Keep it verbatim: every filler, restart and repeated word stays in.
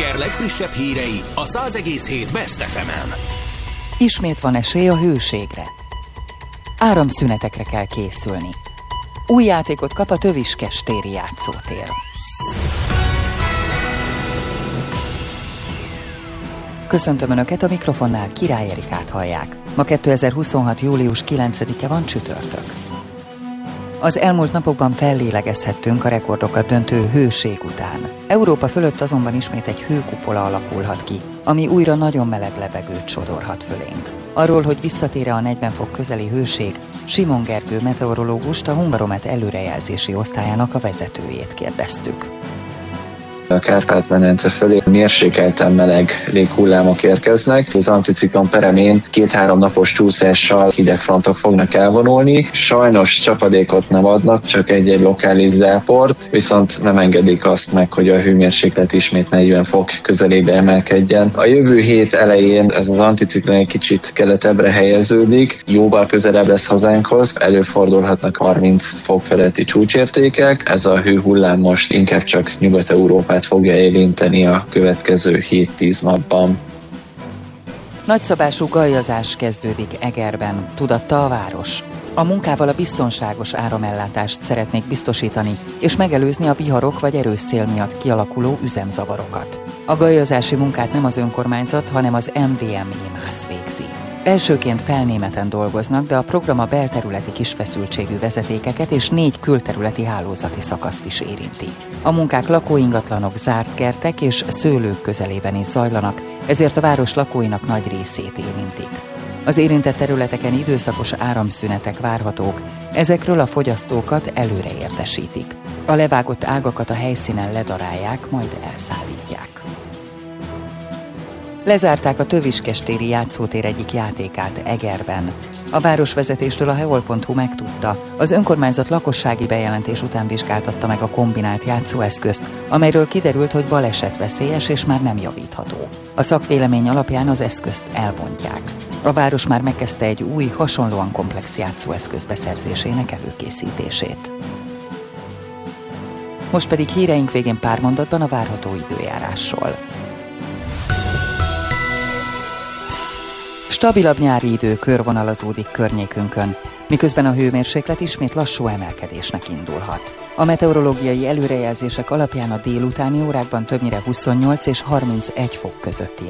Eger legfrissebb hírei a száz egész hét Best ef emen. Ismét van esély a hőségre. Áramszünetekre kell készülni. Új játékot kap a Töviskes téri játszótér. Köszöntöm Önöket, a mikrofonnál Király Erikát hallják. Ma kétezer-huszonhat. július kilencedike van, csütörtök. Az elmúlt napokban fellélegezhettünk a rekordokat döntő hőség után. Európa fölött azonban ismét egy hőkupola alakulhat ki, ami újra nagyon meleg levegőt sodorhat fölénk. Arról, hogy visszatér-e a negyven fok közeli hőség, Simon Gergő meteorológust, a Hungaromet előrejelzési osztályának a vezetőjét kérdeztük. A Kárpát-medence fölé mérsékelten meleg léghullámok érkeznek. Az anticiklon peremén két-három napos csúszással hideg frontok fognak elvonulni. Sajnos csapadékot nem adnak, csak egy-egy lokális záport, viszont nem engedik azt meg, hogy a hőmérséklet ismét negyven fok közelébe emelkedjen. A jövő hét elején ez az anticiklon egy kicsit keletebbre helyeződik, jóval közelebb lesz hazánkhoz, előfordulhatnak harminc fok feletti csúcsértékek. Ez a hőhullám most inkább csak Nyugat-Európát fogja érinteni a következő hét-tíz napban. Nagyszabású gajazás kezdődik Egerben, tudatta a város. A munkával a biztonságos áramellátást szeretnék biztosítani, és megelőzni a viharok vagy erős szél miatt kialakuló üzemzavarokat. A gajazási munkát nem az önkormányzat, hanem az em vé em émász végzi. Elsőként Felnémeten dolgoznak, de a program a belterületi kisfeszültségű vezetékeket és négy külterületi hálózati szakaszt is érinti. A munkák lakóingatlanok, zárt kertek és szőlők közelében is zajlanak, ezért a város lakóinak nagy részét érintik. Az érintett területeken időszakos áramszünetek várhatók, ezekről a fogyasztókat előre értesítik. A levágott ágakat a helyszínen ledarálják, majd elszállítják. Lezárták a Töviskes téri játszótér egyik játékát Egerben. A városvezetéstől a heol pont hu megtudta, az önkormányzat lakossági bejelentés után vizsgáltatta meg a kombinált játszóeszközt, amelyről kiderült, hogy balesetveszélyes és már nem javítható. A szakvélemény alapján az eszközt elbontják. A város már megkezdte egy új, hasonlóan komplex játszóeszköz beszerzésének előkészítését. Most pedig híreink végén pár mondatban a várható időjárásról. Stabilabb nyári idő körvonalazódik környékünkön, miközben a hőmérséklet ismét lassú emelkedésnek indulhat. A meteorológiai előrejelzések alapján a délutáni órákban többnyire huszonnyolc és harmincegy fok közötti